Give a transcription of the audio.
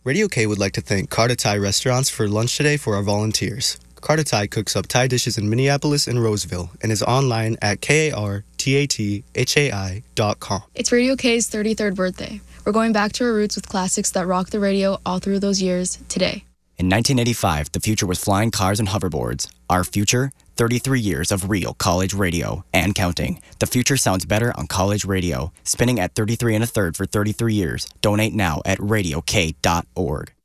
Radio K would like to thank Carta Thai Restaurants for lunch today for our volunteers. Carta Thai cooks up Thai dishes in Minneapolis and Roseville and is online at kartathai.com. It's Radio K's 33rd birthday. We're going back to our roots with classics that rocked the radio all through those years today. In 1985, the future was flying cars and hoverboards. Our future? 33 years of real college radio and counting. The future sounds better on college radio. Spinning at 33 1/3 for 33 years. Donate now at radiok.org.